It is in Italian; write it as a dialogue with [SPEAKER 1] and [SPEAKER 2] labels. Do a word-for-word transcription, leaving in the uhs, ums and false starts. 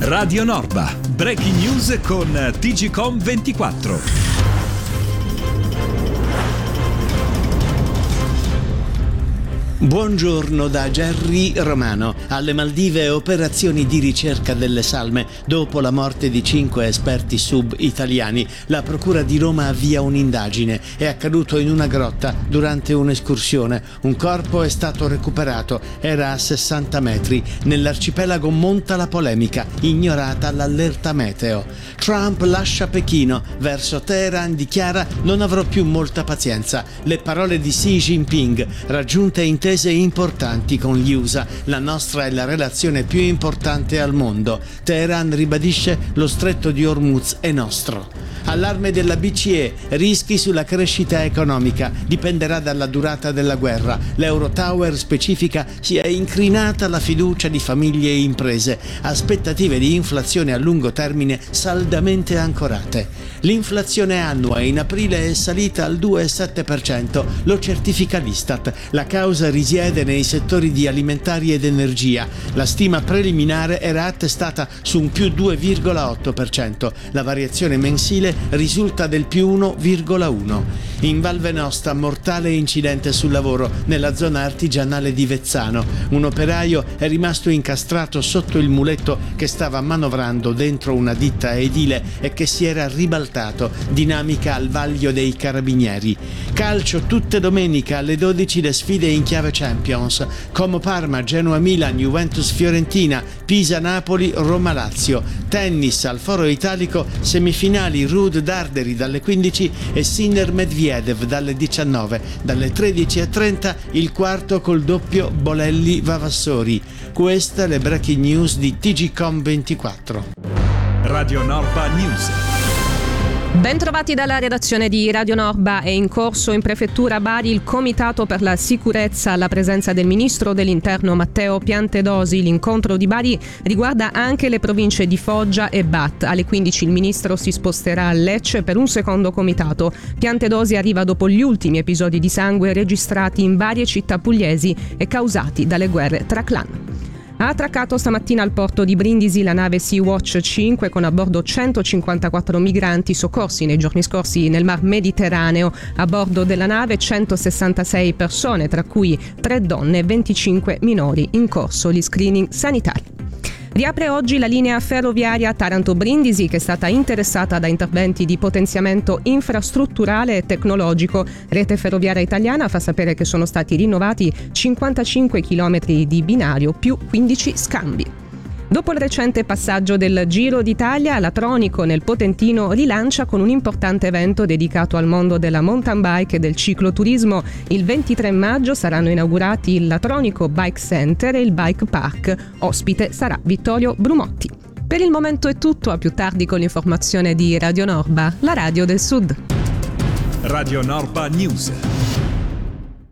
[SPEAKER 1] Radio Norba, breaking news con T G C O M ventiquattro.
[SPEAKER 2] Buongiorno da Gerry Romano. Alle Maldive operazioni di ricerca delle salme. Dopo la morte di cinque esperti sub italiani, la Procura di Roma avvia un'indagine. È accaduto in una grotta durante un'escursione. Un corpo è stato recuperato, era a sessanta metri. Nell'arcipelago monta la polemica, ignorata l'allerta meteo. Trump lascia Pechino, verso Teheran dichiara: non avrò più molta pazienza. Le parole di Xi Jinping, raggiunte intese importanti con gli U S A. La nostra è la relazione più importante al mondo. Teheran ribadisce: lo stretto di Hormuz è nostro. Allarme della B C E, rischi sulla crescita economica, dipenderà dalla durata della guerra. L'Eurotower specifica: si è incrinata la fiducia di famiglie e imprese, aspettative di inflazione a lungo termine saldamente ancorate. L'inflazione annua in aprile è salita al due virgola sette per cento, lo certifica l'Istat. La causa risiede nei settori di alimentari ed energia. La stima preliminare era attestata su un più due virgola otto per cento. La variazione mensile risulta del più uno virgola uno. In Val Venosta, mortale incidente sul lavoro nella zona artigianale di Vezzano. Un operaio è rimasto incastrato sotto il muletto che stava manovrando dentro una ditta edile e che si era ribaltato. Dinamica al vaglio dei carabinieri. Calcio tutte domenica alle dodici le sfide in chiave Champions. Como Parma, Genoa Milan, Juventus Fiorentina, Pisa Napoli, Roma Lazio. Tennis al Foro Italico, semifinali Ruud Darderi dalle quindici e Sinner Medvedev dalle diciannove. Dalle tredici e trenta il quarto col doppio Bolelli Vavassori. Queste le breaking news di T G C O M ventiquattro.
[SPEAKER 1] Radio Norba News.
[SPEAKER 3] Bentrovati dalla redazione di Radio Norba. È in corso in prefettura Bari il comitato per la sicurezza alla presenza del ministro dell'interno Matteo Piantedosi. L'incontro di Bari riguarda anche le province di Foggia e Bat. Alle quindici il ministro si sposterà a Lecce per un secondo comitato. Piantedosi arriva dopo gli ultimi episodi di sangue registrati in varie città pugliesi e causati dalle guerre tra clan. Ha attraccato stamattina al porto di Brindisi la nave Sea-Watch cinque con a bordo centocinquantaquattro migranti soccorsi nei giorni scorsi nel Mar Mediterraneo. A bordo della nave centosessantasei persone, tra cui tre donne e venticinque minori, in corso gli screening sanitari. Riapre oggi la linea ferroviaria Taranto-Brindisi, che è stata interessata da interventi di potenziamento infrastrutturale e tecnologico. Rete Ferroviaria Italiana fa sapere che sono stati rinnovati cinquantacinque chilometri di binario più quindici scambi. Dopo il recente passaggio del Giro d'Italia, la Tronico nel Potentino rilancia con un importante evento dedicato al mondo della mountain bike e del cicloturismo. Il ventitré maggio saranno inaugurati il Latronico Bike Center e il Bike Park. Ospite sarà Vittorio Brumotti. Per il momento è tutto, a più tardi con l'informazione di Radio Norba, la radio del Sud.
[SPEAKER 1] Radio Norba News.